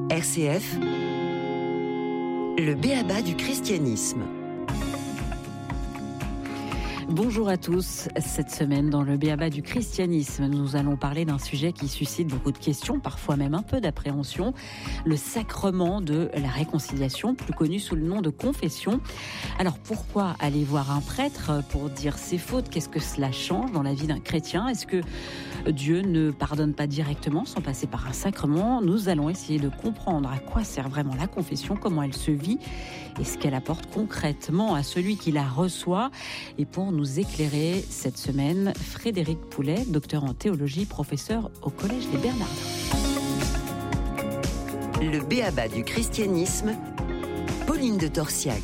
RCF, le b.a.-ba du christianisme. Bonjour à tous. Cette semaine, dans le b.a.-ba du christianisme, nous allons parler d'un sujet qui suscite beaucoup de questions, parfois même un peu d'appréhension. Le sacrement de la réconciliation, plus connu sous le nom de confession. Alors pourquoi aller voir un prêtre pour dire ses fautes? Qu'est-ce que cela change dans la vie d'un chrétien? Est-ce que Dieu ne pardonne pas directement sans passer par un sacrement? Nous allons essayer de comprendre à quoi sert vraiment la confession, comment elle se vit et ce qu'elle apporte concrètement à celui qui la reçoit. Et pour nous éclairer cette semaine, Frédéric Poulet, docteur en théologie, professeur au Collège des Bernardins. Le b.a.-ba du christianisme, Pauline de Torsiac.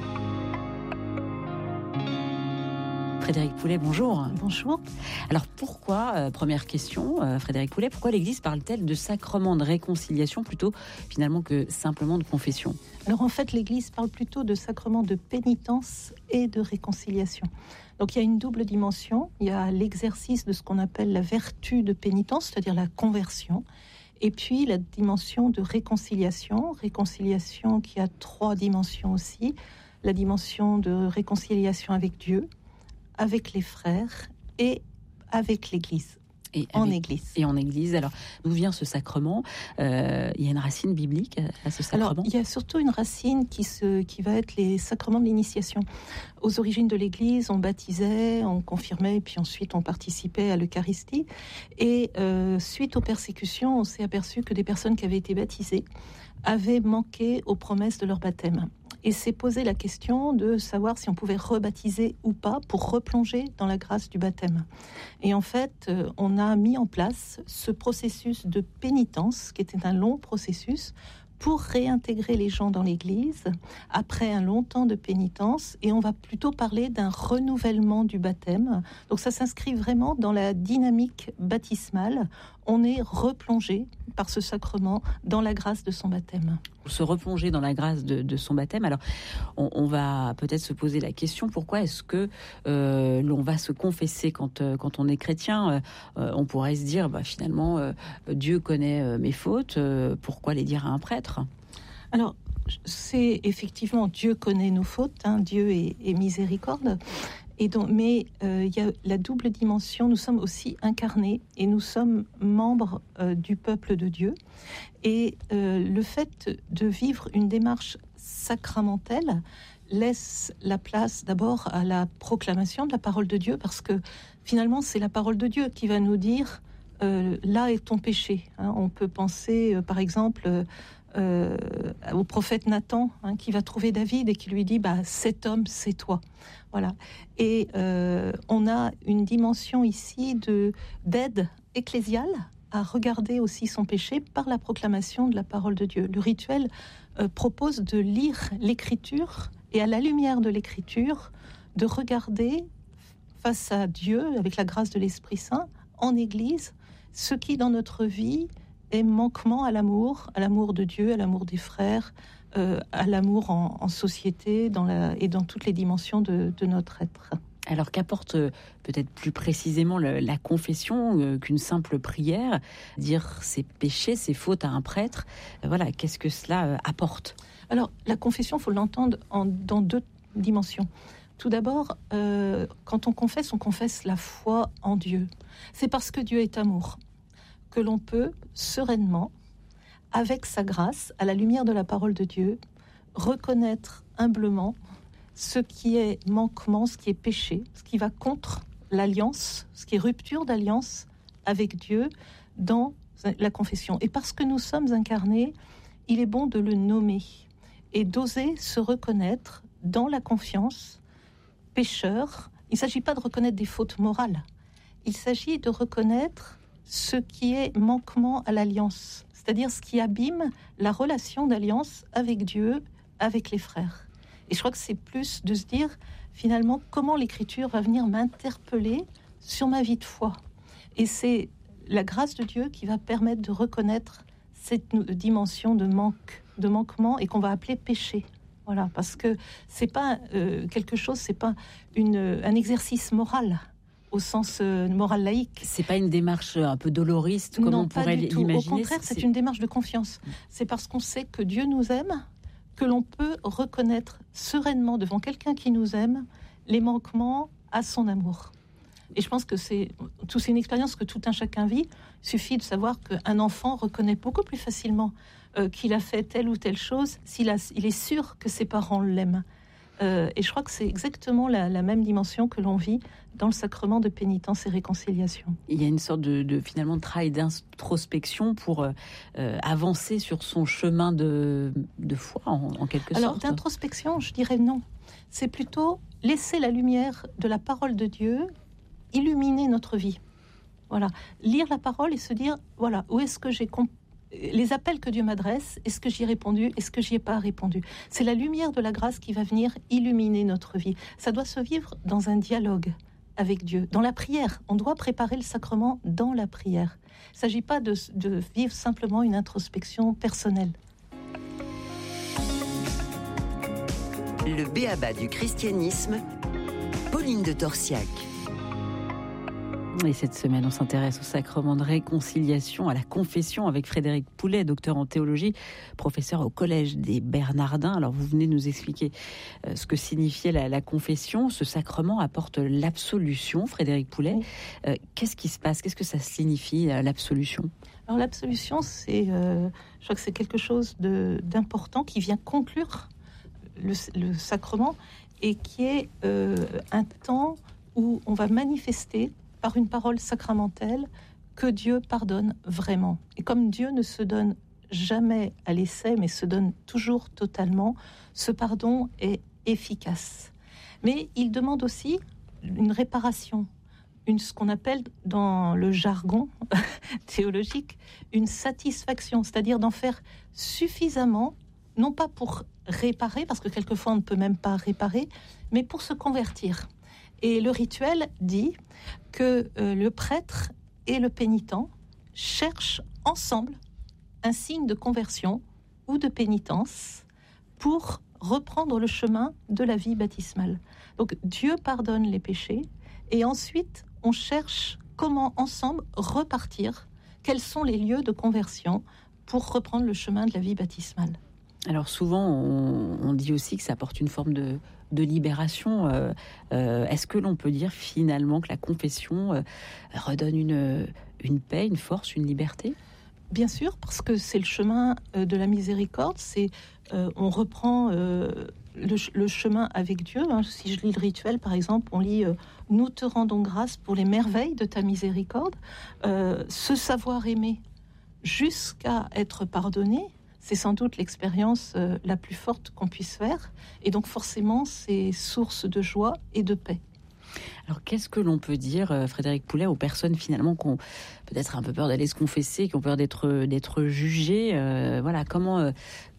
Frédéric Poulet, bonjour. Bonjour. Alors pourquoi, première question, Frédéric Poulet, pourquoi l'Église parle-t-elle de sacrement de réconciliation plutôt finalement que simplement de confession? Alors en fait, l'Église parle plutôt de sacrement de pénitence et de réconciliation. Donc il y a une double dimension. Il y a l'exercice de ce qu'on appelle la vertu de pénitence, c'est-à-dire la conversion. Et puis la dimension de réconciliation qui a trois dimensions aussi. La dimension de réconciliation avec Dieu, avec les frères et avec l'Église. Et en Église. Alors, d'où vient ce sacrement? Il y a une racine biblique à ce sacrement? Alors, il y a surtout une racine qui va être les sacrements de l'initiation. Aux origines de l'Église, on baptisait, on confirmait, et puis ensuite on participait à l'Eucharistie. Et suite aux persécutions, on s'est aperçu que des personnes qui avaient été baptisées avaient manqué aux promesses de leur baptême. Et s'est posé la question de savoir si on pouvait rebaptiser ou pas pour replonger dans la grâce du baptême. Et en fait, on a mis en place ce processus de pénitence, qui était un long processus, pour réintégrer les gens dans l'Église après un long temps de pénitence. Et on va plutôt parler d'un renouvellement du baptême. Donc ça s'inscrit vraiment dans la dynamique baptismale. On est replongé par ce sacrement dans la grâce de son baptême. Se replonger dans la grâce de son baptême. Alors, on va peut-être se poser la question, pourquoi est-ce que l'on va se confesser quand on est chrétien? On pourrait se dire, finalement, Dieu connaît mes fautes, pourquoi les dire à un prêtre? Alors, c'est effectivement, Dieu connaît nos fautes, Dieu est miséricorde. Et donc, mais il y a la double dimension, nous sommes aussi incarnés et nous sommes membres du peuple de Dieu. Et le fait de vivre une démarche sacramentelle laisse la place d'abord à la proclamation de la parole de Dieu, parce que finalement c'est la parole de Dieu qui va nous dire là est ton péché. On peut penser par exemple au prophète Nathan, qui va trouver David et qui lui dit cet homme c'est toi. Voilà. Et on a une dimension ici d'aide ecclésiale à regarder aussi son péché par la proclamation de la parole de Dieu. Le rituel propose de lire l'Écriture et à la lumière de l'Écriture de regarder face à Dieu avec la grâce de l'Esprit Saint en Église ce qui dans notre vie est manquement à l'amour de Dieu, à l'amour des frères, à l'amour en société et dans toutes les dimensions de notre être. Alors qu'apporte peut-être plus précisément la confession qu'une simple prière? Dire ses péchés, ses fautes à un prêtre, qu'est-ce que cela apporte? Alors la confession, il faut l'entendre dans deux dimensions. Tout d'abord, quand on confesse la foi en Dieu. C'est parce que Dieu est amour que l'on peut sereinement, avec sa grâce, à la lumière de la parole de Dieu, reconnaître humblement ce qui est manquement, ce qui est péché, ce qui va contre l'alliance, ce qui est rupture d'alliance avec Dieu dans la confession. Et parce que nous sommes incarnés, il est bon de le nommer et d'oser se reconnaître dans la confiance pécheur. Il ne s'agit pas de reconnaître des fautes morales, il s'agit de reconnaître ce qui est manquement à l'alliance, c'est-à-dire ce qui abîme la relation d'alliance avec Dieu, avec les frères. Et je crois que c'est plus de se dire, finalement, comment l'Écriture va venir m'interpeller sur ma vie de foi. Et c'est la grâce de Dieu qui va permettre de reconnaître cette dimension de manquement et qu'on va appeler péché. Voilà, parce que c'est pas quelque chose, c'est pas un exercice moral. au sens moral laïque. C'est pas une démarche un peu doloriste comme non, on pourrait l'imaginer. Au contraire, c'est une démarche de confiance. C'est parce qu'on sait que Dieu nous aime que l'on peut reconnaître sereinement devant quelqu'un qui nous aime les manquements à son amour. Et je pense que c'est une expérience que tout un chacun vit. Il suffit de savoir qu'un enfant reconnaît beaucoup plus facilement qu'il a fait telle ou telle chose il est sûr que ses parents l'aiment. Et je crois que c'est exactement la même dimension que l'on vit dans le sacrement de pénitence et réconciliation. Il y a une sorte de finalement de travail d'introspection pour avancer sur son chemin de foi en quelque sorte. Alors d'introspection, je dirais non. C'est plutôt laisser la lumière de la parole de Dieu illuminer notre vie. Voilà, lire la parole et se dire voilà, où est-ce que j'ai les appels que Dieu m'adresse, est-ce que j'y ai répondu, est-ce que j'y ai pas répondu. C'est la lumière de la grâce qui va venir illuminer notre vie. Ça doit se vivre dans un dialogue avec Dieu, dans la prière. On doit préparer le sacrement dans la prière. Il ne s'agit pas de vivre simplement une introspection personnelle. Le b.a.-ba du christianisme, Pauline de Torsiac. Et cette semaine, on s'intéresse au sacrement de réconciliation, à la confession avec Frédéric Poulet, docteur en théologie, professeur au Collège des Bernardins. Alors, vous venez nous expliquer ce que signifiait la confession. Ce sacrement apporte l'absolution, Frédéric Poulet. Oui. Qu'est-ce qui se passe ? Qu'est-ce que ça signifie, l'absolution ? Alors, l'absolution, je crois que c'est quelque chose d'important qui vient conclure le sacrement et qui est un temps où on va manifester par une parole sacramentelle que Dieu pardonne vraiment. Et comme Dieu ne se donne jamais à l'essai, mais se donne toujours totalement, ce pardon est efficace. Mais il demande aussi une réparation, ce qu'on appelle dans le jargon théologique, une satisfaction, c'est-à-dire d'en faire suffisamment, non pas pour réparer, parce que quelquefois on ne peut même pas réparer, mais pour se convertir. Et le rituel dit que le prêtre et le pénitent cherchent ensemble un signe de conversion ou de pénitence pour reprendre le chemin de la vie baptismale. Donc Dieu pardonne les péchés et ensuite on cherche comment ensemble repartir, quels sont les lieux de conversion pour reprendre le chemin de la vie baptismale. Alors souvent on dit aussi que ça apporte une forme de libération. Est-ce que l'on peut dire finalement que la confession redonne une paix, une force, une liberté ? Bien sûr, parce que c'est le chemin de la miséricorde. On reprend le chemin avec Dieu. Si je lis le rituel, par exemple, on lit « Nous te rendons grâce pour les merveilles de ta miséricorde ». Ce savoir aimer jusqu'à être pardonné, c'est sans doute l'expérience la plus forte qu'on puisse faire. Et donc forcément, c'est source de joie et de paix. Alors qu'est-ce que l'on peut dire, Frédéric Poulet, aux personnes finalement qui ont peut-être un peu peur d'aller se confesser, qui ont peur d'être jugées, voilà, comment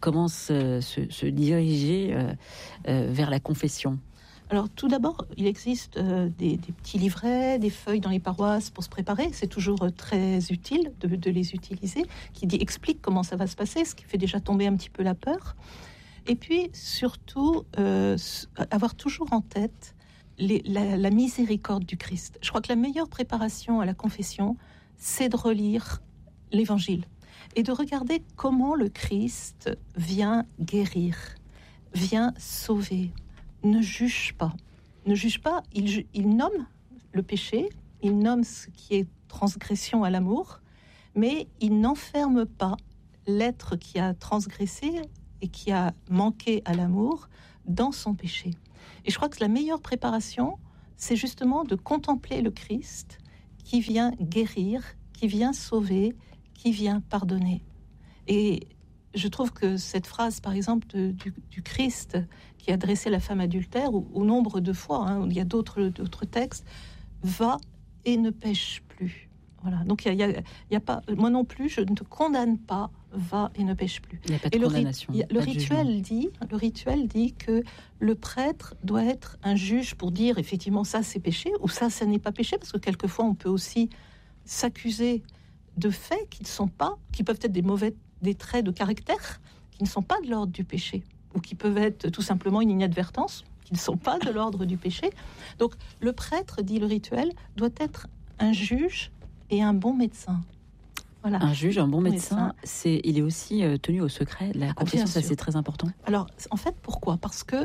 se diriger vers la confession ? Alors tout d'abord, il existe des petits livrets, des feuilles dans les paroisses pour se préparer. C'est toujours très utile de les utiliser, qui explique comment ça va se passer, ce qui fait déjà tomber un petit peu la peur. Et puis surtout, avoir toujours en tête la miséricorde du Christ. Je crois que la meilleure préparation à la confession, c'est de relire l'Évangile et de regarder comment le Christ vient guérir, vient sauver. Ne juge pas. Ne juge pas, il nomme le péché, il nomme ce qui est transgression à l'amour, mais il n'enferme pas l'être qui a transgressé et qui a manqué à l'amour dans son péché. Et je crois que la meilleure préparation, c'est justement de contempler le Christ qui vient guérir, qui vient sauver, qui vient pardonner. Et je trouve que cette phrase, par exemple, du Christ qui a adressé la femme adultère, ou nombre de fois, il y a d'autres textes, va et ne pêche plus. Voilà. Donc il y a pas, moi non plus, je ne te condamne pas, va et ne pêche plus. Il n'y a pas de condamnation. Le rituel dit que le prêtre doit être un juge pour dire effectivement ça c'est péché ou ça n'est pas péché, parce que quelquefois on peut aussi s'accuser de faits qui peuvent être des traits de caractère qui ne sont pas de l'ordre du péché, ou qui peuvent être tout simplement une inadvertance, qui ne sont pas de l'ordre du péché. Donc le prêtre, dit le rituel, doit être un juge et un bon médecin. Voilà. Un juge, un bon médecin, il est aussi tenu au secret. La confession, ça c'est très important. Alors en fait, pourquoi ? Parce que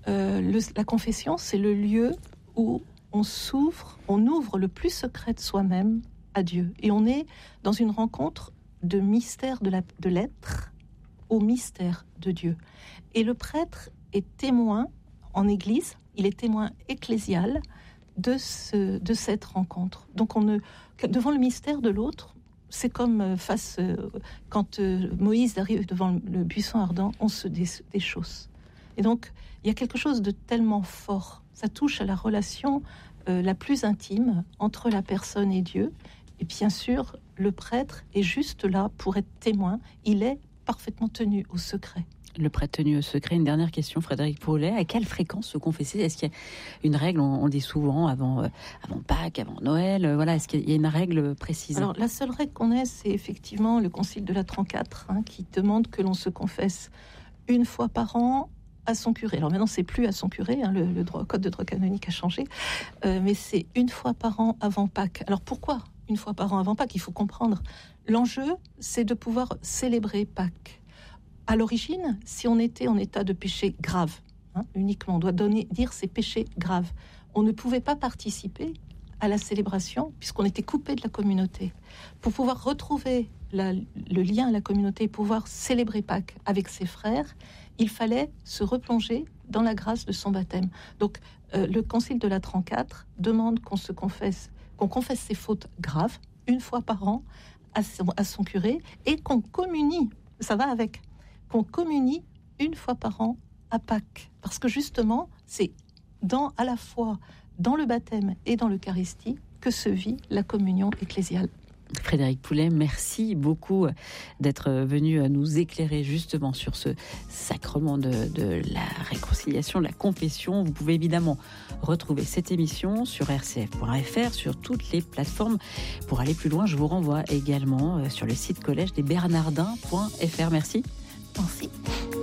la confession, c'est le lieu où on ouvre le plus secret de soi-même à Dieu. Et on est dans une rencontre de mystère de l'être au mystère de Dieu. Et le prêtre est témoin en Église, il est témoin ecclésial de cette rencontre. Donc devant le mystère de l'autre, c'est comme quand Moïse arrive devant le buisson ardent, on se déchausse. Et donc, il y a quelque chose de tellement fort. Ça touche à la relation la plus intime entre la personne et Dieu. Et bien sûr, le prêtre est juste là pour être témoin. Il est parfaitement tenu au secret. Le prêtre tenu au secret. Une dernière question, Frédéric Paulet. À quelle fréquence se confesser ? Est-ce qu'il y a une règle ? On dit souvent avant Pâques, avant Noël. Voilà, est-ce qu'il y a une règle précise ? Alors, la seule règle qu'on ait, c'est effectivement le Concile de la 34, qui demande que l'on se confesse une fois par an à son curé. Alors maintenant, c'est plus à son curé, le code de droit canonique a changé, mais c'est une fois par an avant Pâques. Alors pourquoi une fois par an avant Pâques ? Il faut comprendre. L'enjeu, c'est de pouvoir célébrer Pâques. À l'origine, si on était en état de péché grave, uniquement, on doit dire ces péchés graves, on ne pouvait pas participer à la célébration puisqu'on était coupé de la communauté. Pour pouvoir retrouver le lien à la communauté, pouvoir célébrer Pâques avec ses frères, il fallait se replonger dans la grâce de son baptême. Donc, le Concile de la 34 demande qu'on confesse ses fautes graves une fois par an à son curé et qu'on communie, ça va avec, qu'on communie une fois par an à Pâques. Parce que justement, c'est à la fois dans le baptême et dans l'Eucharistie que se vit la communion ecclésiale. Frédéric Paulet, merci beaucoup d'être venu nous éclairer justement sur ce sacrement de la réconciliation, de la confession. Vous pouvez évidemment retrouver cette émission sur rcf.fr, sur toutes les plateformes. Pour aller plus loin, je vous renvoie également sur le site collège des Bernardins.fr. Merci. Merci.